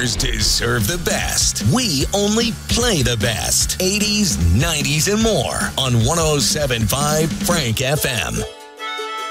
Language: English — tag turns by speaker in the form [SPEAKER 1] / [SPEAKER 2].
[SPEAKER 1] others deserve the best. We only play the best. 80s, 90s, and more on 107.5 Frank FM.